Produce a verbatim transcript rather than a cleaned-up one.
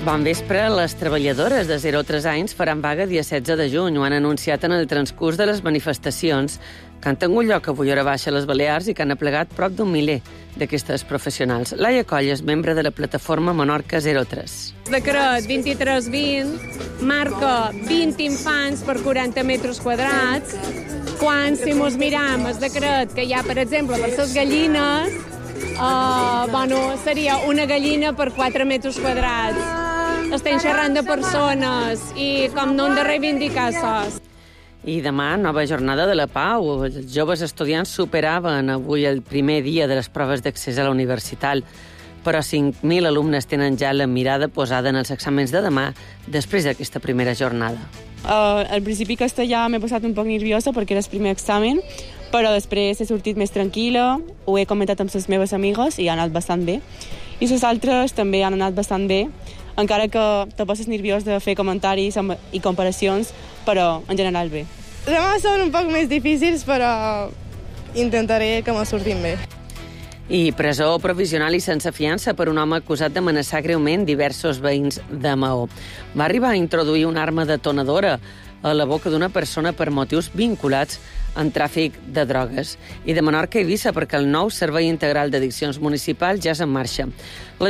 Bon vespre, les treballadores de zero a tres anys faran vaga dia setze de juny. Ho han anunciat en el transcurs de les manifestacions que han tingut lloc avui hora baixa a les Balears i que han aplegat prop d'un miler d'aquestes professionals. Laia Coll és membre de la plataforma Menorca zero a tres. El decret vint-i-tres vint marca vint infants per quaranta metres quadrats, quan si mos miram el decret que hi ha, per exemple, per les gallines, uh, bueno, seria una gallina per quatre metres quadrats. Estem xerrant de persones i com no hem de reivindicar sos. I demà, nova jornada de la pau. Els joves estudiants superaven avui el primer dia de les proves d'accés a la universitat, però cinc mil alumnes tenen ja la mirada posada en els exàmens de demà després d'aquesta primera jornada. Uh, al principi castellà m'he posat un poc nerviosa perquè era el primer examen, però després he sortit més tranquil·la, ho he comentat amb les meves amigues i ha anat bastant bé. I les altres també han anat bastant bé, encara que te poses nerviós de fer comentaris i comparacions, però en general bé. Demà són un poc més difícils, però intentaré que me surtin bé. I presó provisional i sense fiança per un home acusat d'amenaçar greument diversos veïns de Maó. Va arribar a introduir una arma detonadora a la boca d'una persona per motius vinculats en tràfic de drogues. I de Menorca a Eivissa, perquè el nou Servei Integral d'Addiccions Municipal ja és en marxa. La